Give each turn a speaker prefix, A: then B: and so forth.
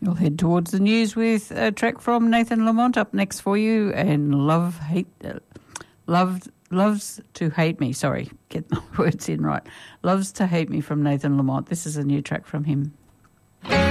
A: We'll head towards the news with a track from Nathan Lamont up next for you, and Loves to Hate Me. Sorry, get my words in right. Loves to Hate Me from Nathan Lamont. This is a new track from him.